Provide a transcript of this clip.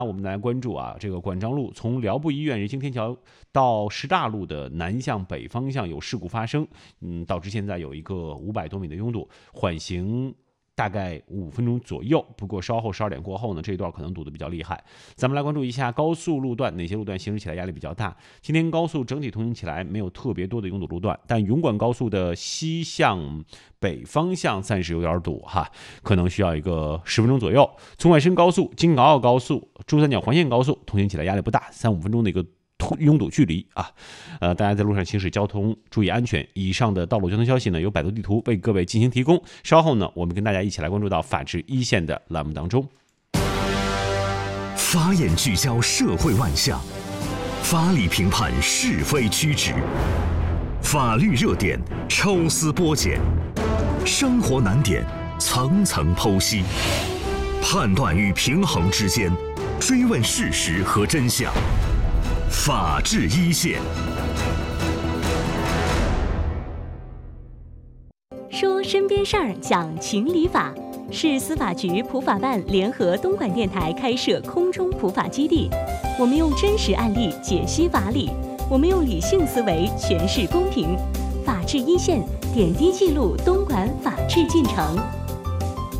我们来关注这个管章路从辽埠医院人行天桥到师大路的南向北方向有事故发生，导致现在有一个500多米的拥堵，缓行大概5分钟左右。不过稍后12点过后呢，这一段可能堵得比较厉害。咱们来关注一下高速路段，哪些路段行驶起来压力比较大？今天高速整体通行起来没有特别多的拥堵路段，但永管高速的西向北方向暂时有点堵可能需要一个10分钟左右。从外申高速、京港澳高速、珠三角环线高速通行起来压力不大，3-5分钟的一个拥堵距离大家在路上行驶交通注意安全。以上的道路交通消息呢，由百度地图为各位进行提供。稍后呢，我们跟大家一起来关注到法治一线的栏目当中。 法眼聚焦社会万象，法理评判是非曲直，法律热点抽丝剥茧，生活难点层层剖析，判断与平衡之间追问事实和真相。法治一线。 说身边事儿，讲情理法，是司法局普法办联合东莞电台开设空中普法基地。我们用真实案例解析法理，我们用理性思维诠释公平。法治一线，点滴记录东莞法治进程。